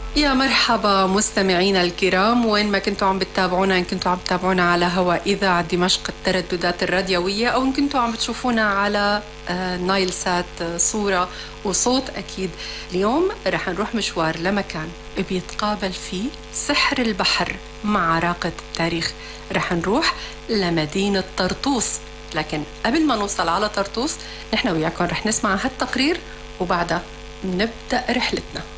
يا مرحبا مستمعينا الكرام، وين ما كنتوا عم بتتابعونا، إن كنتوا عم بتتابعونا على هواء إذاعة دمشق الترددات الراديوية، أو إن كنتوا عم بتشوفونا على نايل سات صورة وصوت أكيد. اليوم رح نروح مشوار لمكان بيتقابل فيه سحر البحر مع عراقة التاريخ. رح نروح لمدينة طرطوس، لكن قبل ما نوصل على طرطوس نحن وياكم رح نسمع هالتقرير وبعدها نبدأ رحلتنا.